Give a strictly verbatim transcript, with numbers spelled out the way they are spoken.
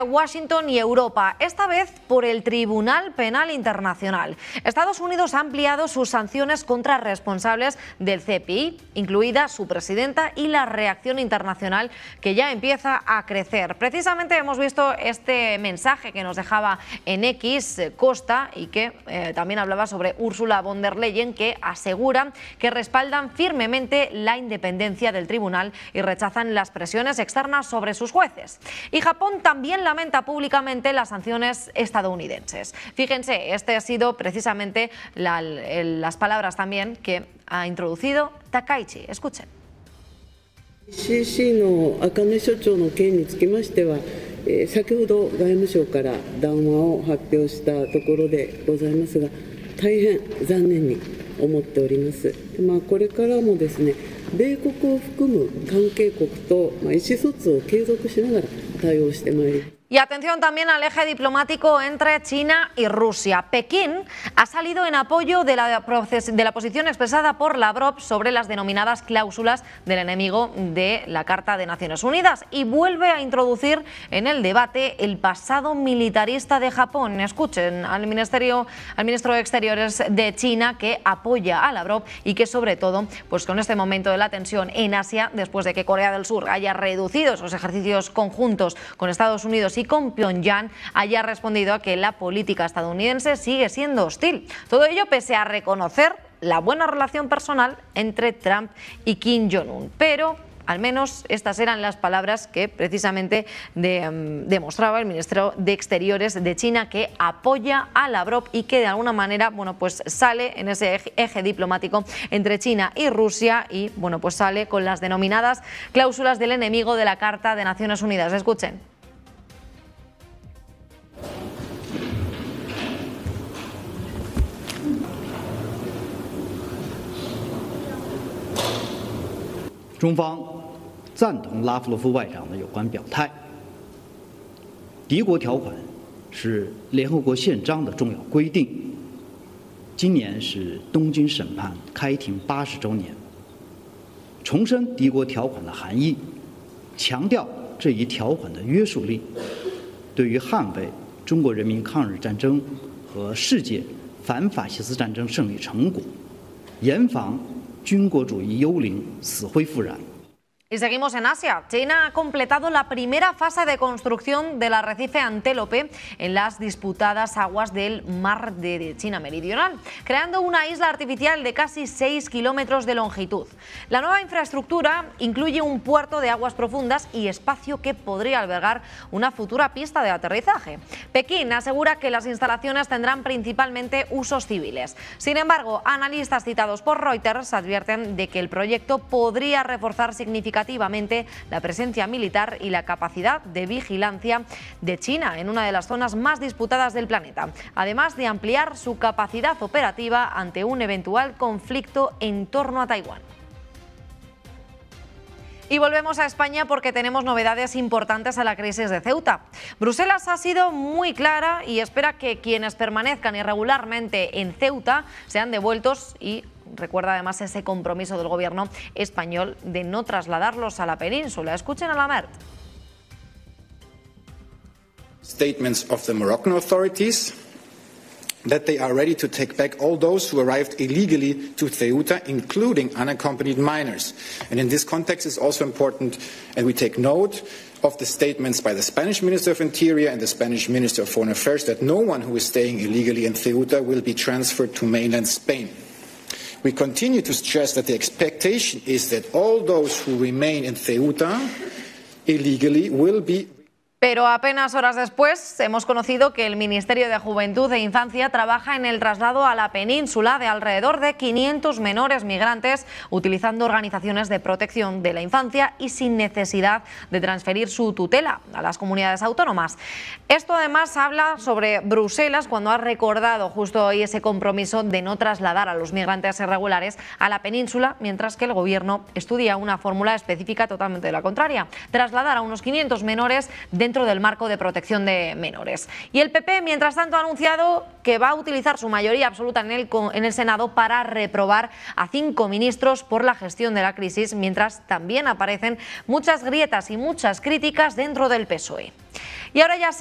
Washington y Europa, esta vez por el Tribunal Penal Internacional. Estados Unidos ha ampliado sus sanciones contra responsables del C P I, incluida su presidenta, y la reacción internacional que ya empieza a crecer. Precisamente hemos visto este mensaje que nos dejaba en X Costa y que eh, también hablaba sobre Ursula von der Leyen, que asegura que respaldan firmemente la independencia del tribunal y rechazan las presiones externas sobre sus jueces. Y Japón también la lamenta públicamente las sanciones estadounidenses. Fíjense, este ha sido precisamente la, el, las palabras también que ha introducido Takaichi. Escuchen. シーシー の茜所長の件につきましては、えー、先ほど外務省から談話を発表したところでございますが、大変残念に思っております。まあ、これからもですね、米国を含む関係国と、まあ、意思疎通を継続しながら対応してまいります。 Y atención también al eje diplomático entre China y Rusia. Pekín ha salido en apoyo de la, de la posición expresada por Lavrov sobre las denominadas cláusulas del enemigo de la Carta de Naciones Unidas y vuelve a introducir en el debate el pasado militarista de Japón. Escuchen al, ministerio, al ministro de Exteriores de China, que apoya a Lavrov y que sobre todo, pues con este momento de la tensión en Asia, después de que Corea del Sur haya reducido esos ejercicios conjuntos con Estados Unidos y y con Pyongyang, haya respondido a que la política estadounidense sigue siendo hostil. Todo ello pese a reconocer la buena relación personal entre Trump y Kim Jong-un. Pero al menos estas eran las palabras que precisamente de, um, demostraba el ministro de Exteriores de China, que apoya a Lavrov y que de alguna manera, bueno, pues sale en ese eje, eje diplomático entre China y Rusia y, bueno, pues sale con las denominadas cláusulas del enemigo de la Carta de Naciones Unidas. Escuchen. "中方赞同拉夫罗夫外长的有关表态。敌国条款是联合国宪章的重要规定。今年是东京审判开庭八十周年，重申敌国条款的含义，强调这一条款的约束力，对于捍卫中国人民抗日战争和世界反法西斯战争胜利成果，严防军国主义幽灵死灰复燃。" Y seguimos en Asia. China ha completado la primera fase de construcción del arrecife Antélope en las disputadas aguas del Mar de China Meridional, creando una isla artificial de casi seis kilómetros de longitud. La nueva infraestructura incluye un puerto de aguas profundas y espacio que podría albergar una futura pista de aterrizaje. Pekín asegura que las instalaciones tendrán principalmente usos civiles. Sin embargo, analistas citados por Reuters advierten de que el proyecto podría reforzar significativamente la presencia militar y la capacidad de vigilancia de China en una de las zonas más disputadas del planeta, además de ampliar su capacidad operativa ante un eventual conflicto en torno a Taiwán. Y volvemos a España porque tenemos novedades importantes a la crisis de Ceuta. Bruselas ha sido muy clara y espera que quienes permanezcan irregularmente en Ceuta sean devueltos y recuerda además ese compromiso del gobierno español de no trasladarlos a la península. Escuchen a Lamert. Statements of the Moroccan authorities that they are ready to take back all those who arrived illegally to Ceuta, including unaccompanied minors. And in this context, it's also important, and we take note of the statements by the Spanish Minister of Interior and the Spanish Minister of Foreign Affairs that no one who is staying illegally in Ceuta will be transferred to mainland Spain. We continue to stress that the expectation is that all those who remain in Ceuta illegally will be... Pero apenas horas después hemos conocido que el Ministerio de Juventud e Infancia trabaja en el traslado a la península de alrededor de quinientos menores migrantes utilizando organizaciones de protección de la infancia y sin necesidad de transferir su tutela a las comunidades autónomas. Esto además habla sobre Bruselas cuando ha recordado justo hoy ese compromiso de no trasladar a los migrantes irregulares a la península, mientras que el gobierno estudia una fórmula específica totalmente de la contraria: trasladar a unos quinientos menores dentro dentro del marco de protección de menores. Y el P P, mientras tanto, ha anunciado que va a utilizar su mayoría absoluta en el, en el Senado para reprobar a cinco ministros por la gestión de la crisis, mientras también aparecen muchas grietas y muchas críticas dentro del P S O E. Y ahora ya